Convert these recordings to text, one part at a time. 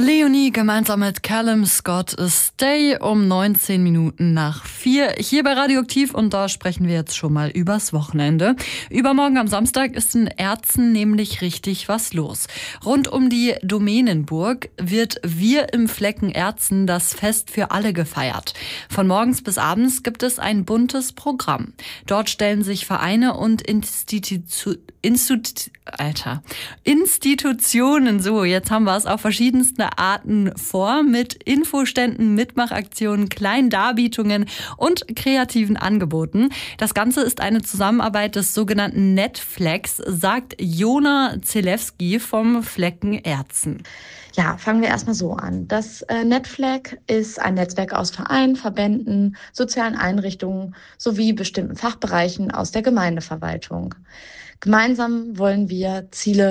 Leonie gemeinsam mit Callum Scott Stay um 19 Minuten nach 4 hier bei Radioaktiv und da sprechen wir jetzt schon mal übers Wochenende. Übermorgen am Samstag ist in Erzen nämlich richtig was los. Rund um die Domänenburg wird Wir im Flecken Erzen, das Fest für alle gefeiert. Von morgens bis abends gibt es ein buntes Programm. Dort stellen sich Vereine und Institutionen, so jetzt haben wir es, auf verschiedenste Arten vor mit Infoständen, Mitmachaktionen, kleinen Darbietungen und kreativen Angeboten. Das Ganze ist eine Zusammenarbeit des sogenannten Netflex, sagt Jona Zelewski vom Flecken Erzen. Ja, fangen wir erstmal so an. Das Netflex ist ein Netzwerk aus Vereinen, Verbänden, sozialen Einrichtungen sowie bestimmten Fachbereichen aus der Gemeindeverwaltung. Gemeinsam wollen wir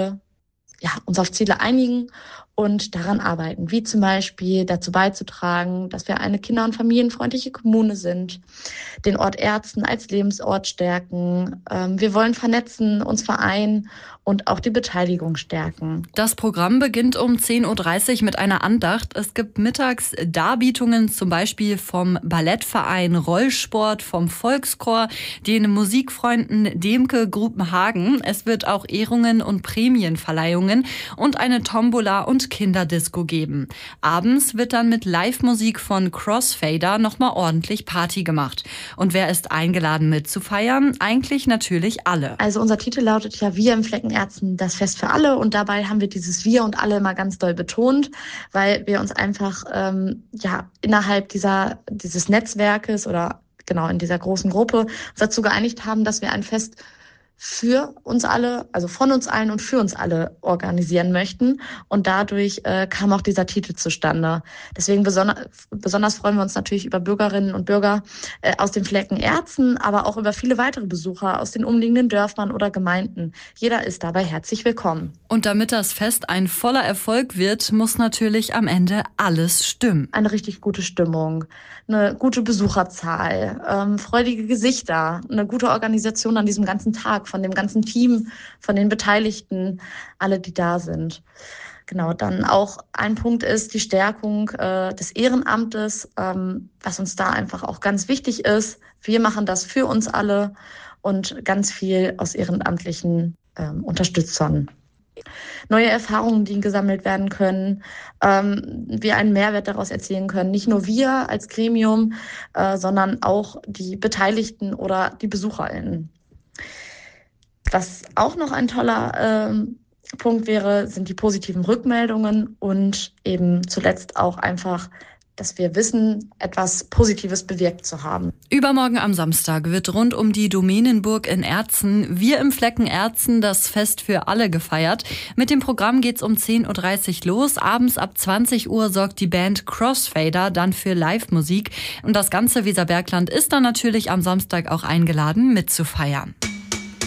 uns auf Ziele einigen und daran arbeiten, wie zum Beispiel dazu beizutragen, dass wir eine kinder- und familienfreundliche Kommune sind, den Ort Erzen als Lebensort stärken. Wir wollen vernetzen, uns vereinen und auch die Beteiligung stärken. Das Programm beginnt um 10.30 Uhr mit einer Andacht. Es gibt mittags Darbietungen, zum Beispiel vom Ballettverein Rollsport, vom Volkschor, den Musikfreunden Demke Grupenhagen. Es wird auch Ehrungen und Prämienverleihungen und eine Tombola und Kinderdisco geben. Abends wird dann mit Live-Musik von Crossfader nochmal ordentlich Party gemacht. Und wer ist eingeladen mitzufeiern? Eigentlich natürlich alle. Also unser Titel lautet ja Wir im Flecken Erzen, das Fest für alle. Und dabei haben wir dieses Wir und alle mal ganz doll betont, weil wir uns einfach innerhalb dieses Netzwerkes oder genau in dieser großen Gruppe uns dazu geeinigt haben, dass wir ein Fest für uns alle, also von uns allen und für uns alle organisieren möchten. Und dadurch kam auch dieser Titel zustande. Deswegen besonders freuen wir uns natürlich über Bürgerinnen und Bürger aus den Flecken Erzen, aber auch über viele weitere Besucher aus den umliegenden Dörfern oder Gemeinden. Jeder ist dabei herzlich willkommen. Und damit das Fest ein voller Erfolg wird, muss natürlich am Ende alles stimmen. Eine richtig gute Stimmung, eine gute Besucherzahl, freudige Gesichter, eine gute Organisation an diesem ganzen Tag von dem ganzen Team, von den Beteiligten, alle, die da sind. Genau, dann auch ein Punkt ist die Stärkung des Ehrenamtes, was uns da einfach auch ganz wichtig ist. Wir machen das für uns alle und ganz viel aus ehrenamtlichen Unterstützern. Neue Erfahrungen, die gesammelt werden können, wir einen Mehrwert daraus erzielen können. Nicht nur wir als Gremium, sondern auch die Beteiligten oder die BesucherInnen. Was auch noch ein toller Punkt wäre, sind die positiven Rückmeldungen und eben zuletzt auch einfach, dass wir wissen, etwas Positives bewirkt zu haben. Übermorgen am Samstag wird rund um die Domänenburg in Erzen Wir im Flecken Erzen, das Fest für alle gefeiert. Mit dem Programm geht's um 10.30 Uhr los. Abends ab 20 Uhr sorgt die Band Crossfader dann für Live-Musik. Und das ganze Weserbergland ist dann natürlich am Samstag auch eingeladen mitzufeiern.